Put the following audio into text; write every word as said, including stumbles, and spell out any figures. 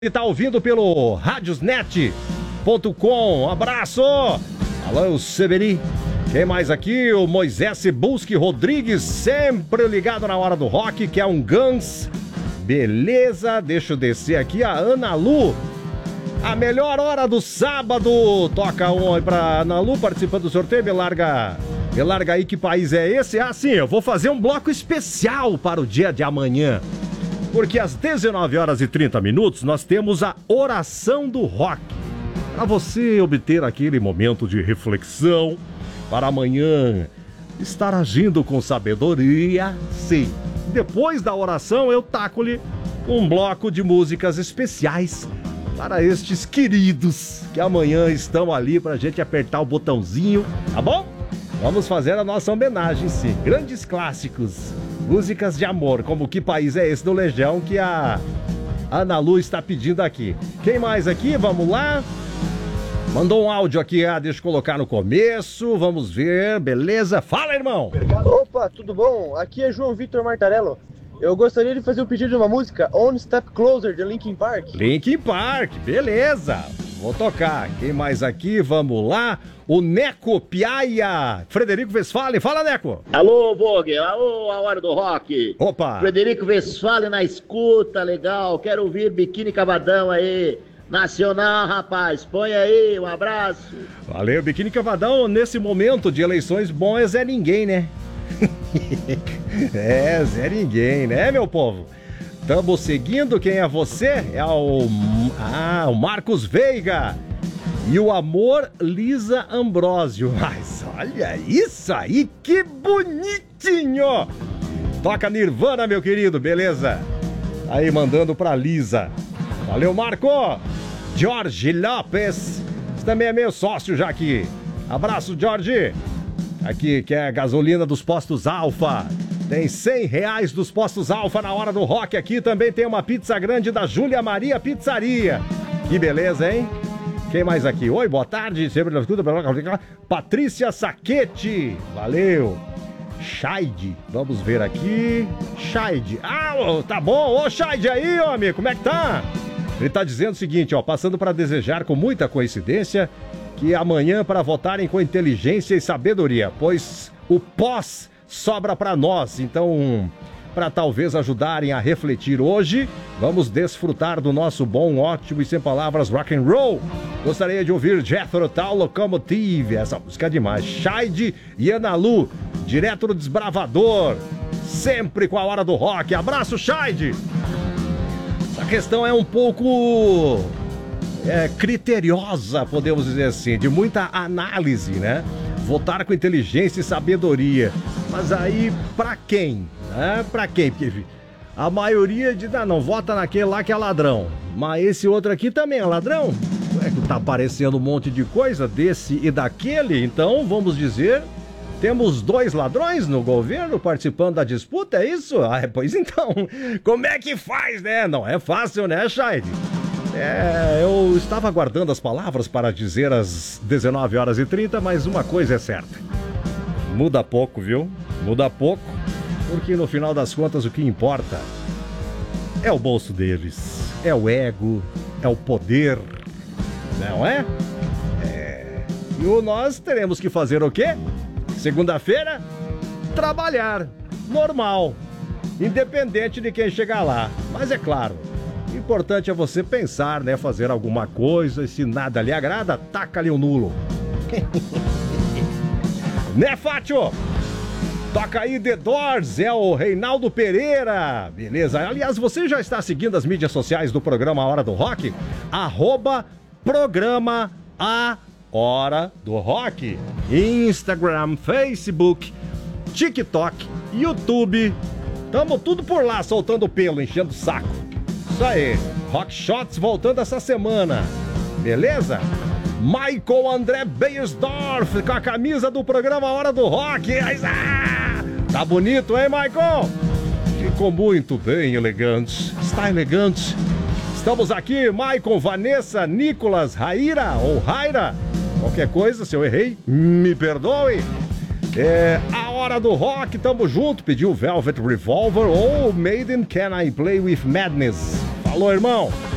E tá ouvindo pelo radiosnet ponto com. Um abraço! Alô, Severi. Quem mais aqui? O Moisés Cebulski Rodrigues, sempre ligado na hora do rock, que é um Guns. Beleza, deixa eu descer aqui. A Ana Lu. A melhor hora do sábado. Toca um aí pra Ana Lu, participando do sorteio. Me larga, me larga aí, que país é esse? Ah, sim, eu vou fazer um bloco especial para o dia de amanhã. Porque às dezenove horas e trinta minutos nós temos a oração do rock. Para você obter aquele momento de reflexão, para amanhã estar agindo com sabedoria, sim. Depois da oração eu taco-lhe um bloco de músicas especiais para estes queridos que amanhã estão ali para a gente apertar o botãozinho, tá bom? Vamos fazer a nossa homenagem, sim. Grandes clássicos. Músicas de amor, como Que País é Esse do Legião, que a Ana Lu está pedindo aqui. Quem mais aqui? Vamos lá. Mandou um áudio aqui, ah, deixa eu colocar no começo. Vamos ver, beleza? Fala, irmão! Opa, tudo bom? Aqui é João Vitor Martarello. Eu gostaria de fazer um pedido de uma música, One Step Closer, de Linkin Park. Linkin Park, beleza! Vou tocar. Quem mais aqui? Vamos lá. O Neco Piaia. Frederico Westphalen. Fala, Neco. Alô, Vogel. Alô, a hora do rock. Opa. Frederico Westphalen na escuta, legal. Quero ouvir Biquíni Cavadão aí. Nacional, rapaz. Põe aí, um abraço. Valeu, Biquíni Cavadão. Nesse momento de eleições, bom é Zé Ninguém, né? É, Zé Ninguém, né, meu povo? Estamos seguindo. Quem é você? É o, ah, o Marcos Veiga. E o Amor, Lisa Ambrosio. Mas olha isso aí, que bonitinho! Toca Nirvana, meu querido, beleza? Aí, mandando pra Lisa. Valeu, Marco! Jorge Lopes. Você também é meu sócio já aqui. Abraço, Jorge. Aqui, que é a gasolina dos postos Alfa. Tem cem reais dos postos Alfa na hora do rock. Aqui também tem uma pizza grande da Júlia Maria Pizzaria. Que beleza, hein? Quem mais aqui? Oi, boa tarde. Sempre na escuta. Patrícia Saquete. Valeu. Shaide. Vamos ver aqui. Shaide. Ah, tá bom. Ô, Shaide aí, homem. Como é que tá? Ele tá dizendo o seguinte, ó. Passando para desejar com muita coincidência que amanhã para votarem com inteligência e sabedoria, pois o pós sobra para nós. Então, para talvez ajudarem a refletir hoje, vamos desfrutar do nosso bom, ótimo e sem palavras rock and roll. Gostaria de ouvir Jethro Tull Locomotive, essa música é demais. Shaide e Ana Lu, direto do Desbravador, sempre com a hora do rock. Abraço, Shaide! Essa questão é um pouco é, criteriosa, podemos dizer assim, de muita análise, né? Votar com inteligência e sabedoria. Mas aí, pra quem? É, pra quem? Porque a maioria diz, ah, não, vota naquele lá que é ladrão. Mas esse outro aqui também é ladrão? É que tá aparecendo um monte de coisa desse e daquele. Então, vamos dizer, temos dois ladrões no governo participando da disputa, é isso? Ah, pois então, como é que faz, né? Não é fácil, né, Shaide? É, eu estava aguardando as palavras para dizer às dezenove horas e trinta, mas uma coisa é certa. Muda pouco, viu? Muda pouco, porque no final das contas o que importa é o bolso deles, é o ego, é o poder, não é? É. E o nós teremos que fazer o quê? Segunda-feira, trabalhar, normal, independente de quem chegar lá. Mas é claro, o importante é você pensar, né? Fazer alguma coisa, e se nada lhe agrada, taca-lhe o nulo. Né, Fátio? Toca aí The Doors, é o Reinaldo Pereira. Beleza? Aliás, você já está seguindo as mídias sociais do programa A Hora do Rock? Arroba programa A Hora do Rock. Instagram, Facebook, TikTok, YouTube. Tamo tudo por lá, soltando pelo, enchendo o saco. Isso aí, Rock Shots voltando essa semana, beleza? Michael André Beiersdorf com a camisa do programa Hora do Rock. Ah, tá bonito, hein, Michael? Ficou muito bem, elegante. Está elegante. Estamos aqui, Michael, Vanessa, Nicolas, Raíra ou Raira. Qualquer coisa, se eu errei, me perdoe. É a Hora do Rock, tamo junto. Pediu Velvet Revolver ou Maiden Can I Play With Madness. Falou, irmão.